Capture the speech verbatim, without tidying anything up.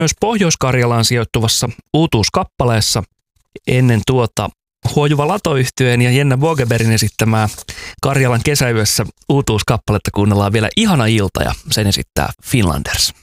myös Pohjois-Karjalaan sijoittuvassa uutuuskappaleessa ennen tuota Huojuva Lato-yhtyeen ja Jenna Bogeberin esittämää Karjalan kesäyössä uutuuskappaletta kuunnellaan vielä Ihana ilta ja sen esittää Finlanders.